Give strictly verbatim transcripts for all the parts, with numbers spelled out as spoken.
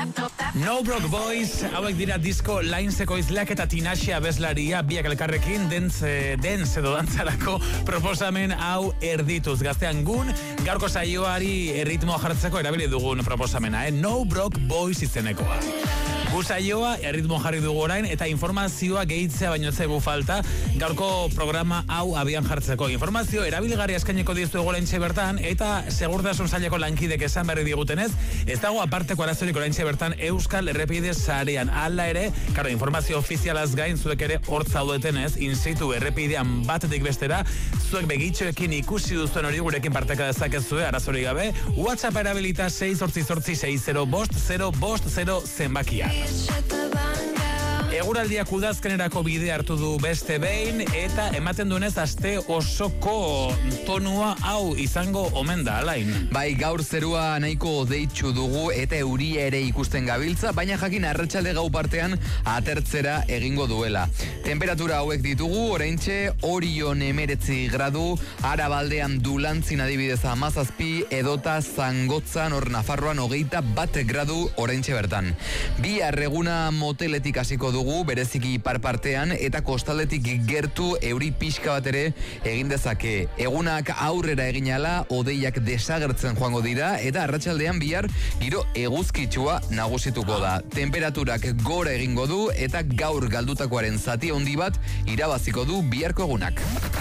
No Broke Boys, hauek dira disko Lainseko izleak eta Tinashe abeslaria biak elkarrekin dance, dance edo dantzarako proposamen hau erdituz. Gaztean gun, gaurko saioari erritmoa jartzeko erabili dugun proposamena, eh? No Broke Boys izenekoa. Gu saioa erritmo jarri dugu orain eta informazioa gehitzea baino zegu falta gaurko programa hau abian jartzeko. Informazio erabilgarri eskaineko dizu egolaintxe bertan eta segurtasun saileko lankidek esan berri digutenez, ez dago aparteko arazorik oraintxe bertan Euskal Errepide sarean. Hala ere, karo, informazio ofizialaz gain zuek ere hor zaudetenez, in situ errepidean batetik bestera, zuek begitxoekin ikusi duzuen hori gurekin parteka dezakezue, arazorik gabe, WhatsApp erabilita sei zortzi zortzi sei zero bost zero bost zero zenbakia. Eguraldiak udazkenerako bide hartu du beste behin eta ematen duenez aste osoko tonua hau izango omen da, Alain. Bai, gaur zerua nahiko deitxu dugu eta euria ere ikusten gabiltza, baina jakin arratsalde gau partean atertzera egingo duela. Temperatura hauek ditugu, oraintxe Orion emeretzi gradu, Arabaldean Dulantzin adibidez hamazazpi, edota Zangotzan hor Nafarroan hogeita bat gradu oraintxe bertan. Bi arreguna moteletik hasiko dugu, bereziki parpartean eta kostaldetik gertu euri pixka bat ere egin dezake. Egunak aurrera egin ala, odeiak desagertzen joango dira eta arratsaldean bihar giro eguzkitsua nagusituko da. Temperaturak gora egingo du eta gaur galdutakoaren zati handi bat irabaziko du biharko egunak.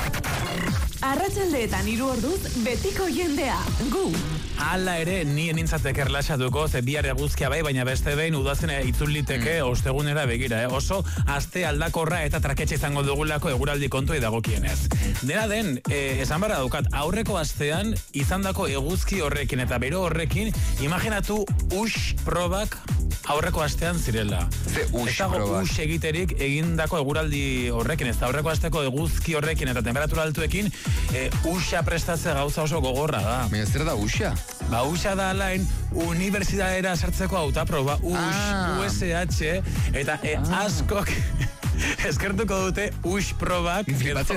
Arratsaldeetan hiru orduz betiko jendea. Gu. Hala ere, ni enintzateke erlaxatuko, ze bihar eguzkia bai, baina beste behin udazen itzuliteke mm. ostegunera begira, eh? Oso aste aldakorra eta traketxe izango dugulako eguraldi kontu edagokienez. Dena den, eh, esan barra daukat, aurreko astean izandako eguzki horrekin eta bero horrekin, imaginatu us probak aurreko astean zirela. Ze us probak? Us egiterik egindako eguraldi horrekin, ez da aurreko asteko eguzki horrekin eta temperatura altuekin, eh, usa prestatze gauza oso gogorra da. Baina zer da usa? Ba, usa da alain, unibertsitatera sartzeko autaproba, U S, ah. U S H, eta e, ah. askok eskertuko dute U S probak,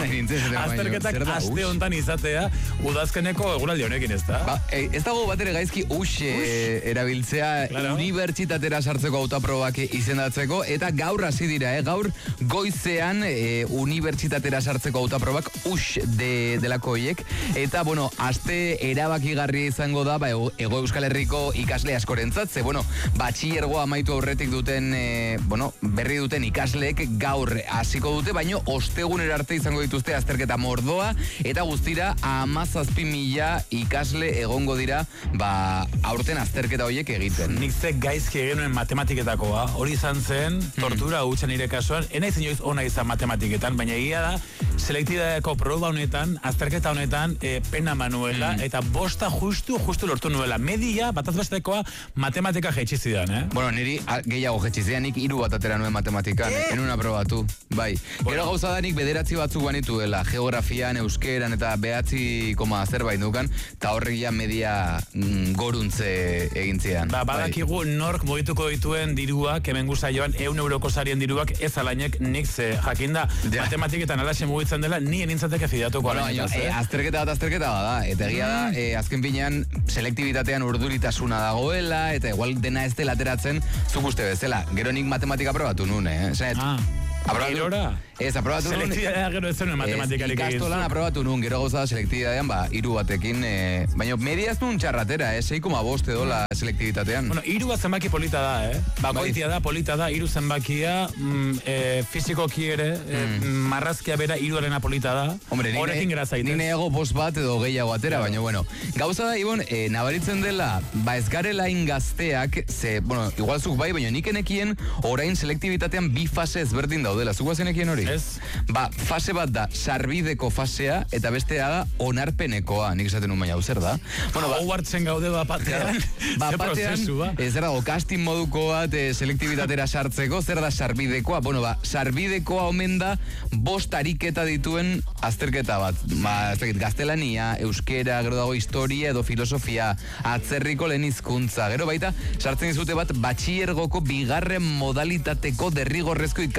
azterketak aste hontan izatea, udazkeneko eguraldi honekin, ez da? Ba, e, ez dago bat ere gaizki U S, e, erabiltzea, claro. Unibertsitatera sartzeko autaprobak izendatzeko, eta gaur hasi dira, eh? Gaur goizean e, unibertsitatera sartzeko autaprobak U S de, delako hiek, eta, bueno, aste erabakigarria izango da, ba, Ego Euskal Herriko ikasle askorentzat, ze, bueno, batxillergoa amaitu aurretik duten, e, bueno, berri duten ikasleek gaur hasiko dute, baino ostegunera arte izango dituzte azterketa mordoa, eta guztira hamazazpi mila ikasle egongo dira, ba, aurten azterketa horiek egiten. Nik ze gaizki egenuen matematiketakoa, hori izan zen, tortura mm. hutsa nire kasuan, enaiz inoiz ona izan matematiketan, baina egia da, selektibidadeko proba honetan, azterketa honetan, e, pena manuela, mm. eta bosta justu, justu lortu nuela. Media, batazbestekoa, matematika jetxi zidan, eh? Bueno, niri a, gehiago jetxi zidan, nik hiru bat atera nuen matematikan, eh? Enuna probatu, bai. Bueno. Gero gauza da nik bederatzi batzuk banitu dela, geografian, euskeran, eta behatzi koma zerbait dukan, eta horrek ja media mm, goruntze egintzean. Ba, badakigu bai. Nork mugituko dituen diruak, hemen guza joan, eun euroko sarien diruak, ez alainek nik ze jakinda, ja. Matematiketan alaxe mugitzen dela, ni enintzateke fidatuko bueno, alainetaz, e, eh? Azterketa bat azterketa bat da, eta egia da, e, azken pinean, selektibitatean urduritasuna dagoela, eta igual dena ez dela ateratzen, zuk uste bezala. Gero nik matematika probatu nun, eh? Zanet, ah. Gerora? Ez, aprobatu nun. Selektibitatea gero ez zen matematikarik egin. Ikastolan aprobatu nun, gero gauza da selektibitatean, ba, iru batekin, e, baina media ez nun txarratera, eh? sei koma bost dola selektibitatean. Bueno, iru bat zenbaki polita da, eh? Bakoitia da, polita da, iru zenbakia, mm, e, fizikoki ere, mm. e, marrazkia bera iruarena polita da. Hombre, horrekin gara zaitez. Nik neago bost bat edo gehiago atera, claro. Baina, bueno, gauza da, Ibon, e, nabaritzen dela, ba ez garela ingazteak, ze, bueno, igual zuk bai, baina nik enekien orain selektibitatean bi fase ezberdin daudela. Zuk bazenekien hori? Ez. Ba, fase bat da, sarbideko fasea, eta bestea da, onarpenekoa. Nik esaten un baina, zer da? Bueno, ba, hau hartzen gaude bapatean. Ba, bapatean, e, zer dago, casting moduko bat, e, selektibitatera sartzeko, zer da sarbidekoa? Bueno, ba, sarbidekoa omen da, bost ariketa dituen azterketa bat. Ba, ez dakit, gaztelania, euskera, gero dago historia edo filosofia, atzerriko lehen hizkuntza. Gero baita, sartzen dizute bat, batxillergoko bigarren modalitateko derrigorrezko ikasgaia, ez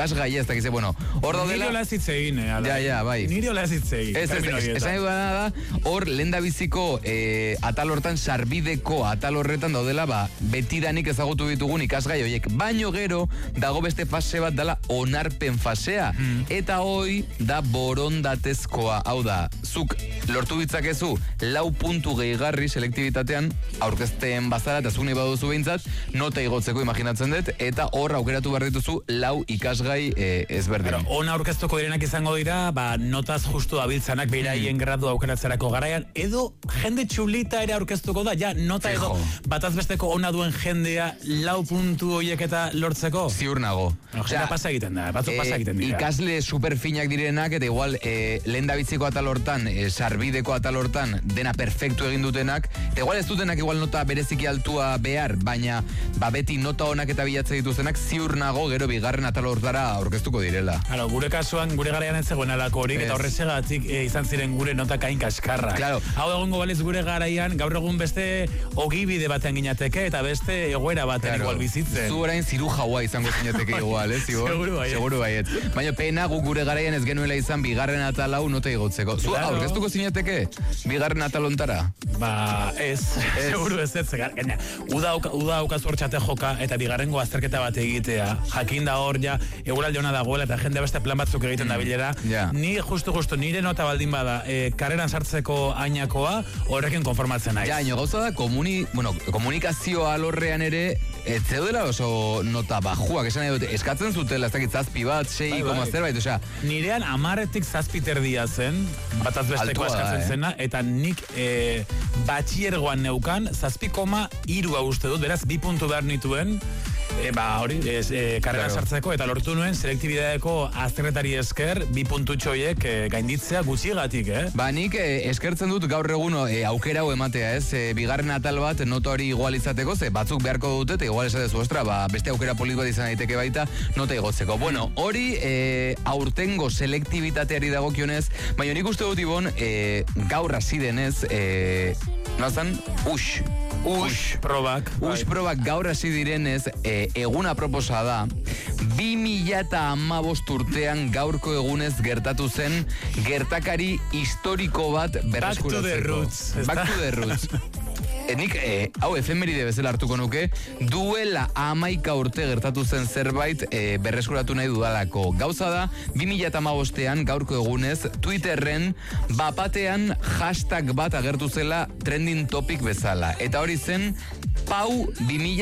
da gize, bueno, hor Niri daudela... hola ez hitzein, eh, ala. Ja, ja, bai. Niri hola ez hitzein. Ez, ez, ez, esan dudana da, hor lendabiziko eh, atal hortan, sarbideko atal horretan daudela, ba, betidanik ezagutu ditugun ikasgai horiek. Baino gero, dago beste fase bat dela onarpen fasea. Mm. Eta hoi da borondatezkoa. Hau da, zuk lortu ditzakezu lau puntu gehigarri selektibitatean aurkezten bazara eta zuk nahi baduzu behintzat, nota igotzeko imaginatzen dut, eta hor aukeratu behar dituzu lau ikasgai eh, ezberdin. Pero, ona aurkeztuko direnak izango dira, ba, notaz justu abiltzanak beraien mm. gradu aukeratzerako garaian, edo jende txulita ere aurkeztuko da, ja, nota Fijo. edo bataz besteko ona duen jendea lau puntu horiek eta lortzeko. Ziur nago. No, jendea pasa egiten da, batzuk eh, pasa egiten dira. Ikasle superfinak direnak, eta igual eh, lehendabiziko atal hortan, eh, sarbideko atal hortan, dena perfektu egin dutenak, eta igual ez dutenak igual nota bereziki altua behar, baina ba beti nota honak eta bilatze dituztenak, ziur nago gero bigarren atal hortara aurkeztuko direla. Claro, gure kasuan, gure garaian ez zegoen alako horik, eta horrezegatik e, izan ziren gure notak hain kaskarra. Claro. Hau egongo baliz gure garaian, gaur egun beste ogibide batean ginateke, eta beste egoera batean Claro. igual bizitzen. Zu orain ziru jaua izango zinateke igual, eh, zibor? Seguru baiet. Seguru baiet. Baina pena gu gure garaian ez genuela izan bigarren atal hau nota igotzeko. Zu Claro. aurkeztuko zinateke bigarren atal hontara? Ba, ez, seguru ez ez, gaina, uda auka zuortxate joka, eta bigarrengo azterketa bat egitea, jakin da hor ja, eguraldi hona dagoela, eta jende beste plan batzuk egiten da bilera, Ja. ni justu justu nire nota baldin bada, e, karreran sartzeko ainakoa, horrekin konformatzen naiz. Ja, ino gauza da, komuni, bueno, komunikazio alorrean ere, ez zeudela oso nota bajuak, esan nahi dute, eskatzen zutela, ez dakit zazpi bat, sei, Bai, bai. koma zerbait, osea, Nirean amaretik zazpiterdia zen, bataz besteko Altua da, eskatzen eh? zena, eta nik e, batxiergoan neukan, zazpi koma irua uste dut, beraz, bi puntu behar nituen, e, ba, hori, ez, e, karrera Claro. sartzeko, eta lortu nuen, selektibidadeko azterretari esker, bi puntutxoiek e, gainditzea gutxigatik, eh? Ba, nik eh, eskertzen dut gaur egun eh, aukera hau ematea, ez? Eh, bigarren atal bat nota hori igual izateko, ze batzuk beharko dute, eta igual esatezu, ostra, ba, beste aukera polit bat izan daiteke baita, nota igotzeko. Bueno, hori eh, aurtengo selektibitateari dagokionez, baina nik uste dut, Ibon, eh, gaur hasi denez, eh, nolazan, ush. Ush, probak. Ush bai. probak gaur hasi direnez, e, eguna proposa da, bi mila eta hamabost urtean gaurko egunez gertatu zen gertakari historiko bat berreskuratzeko. Back to the roots, ezta? Back to the roots. E, nik, e, hau efemeride bezala hartuko nuke, duela hamaika urte gertatu zen zerbait e, berreskuratu nahi dudalako. Gauza da, bi mila eta hamabostean gaurko egunez, Twitterren bapatean hashtag bat agertu zela trending topic bezala. Eta hori zen, Pau bi mila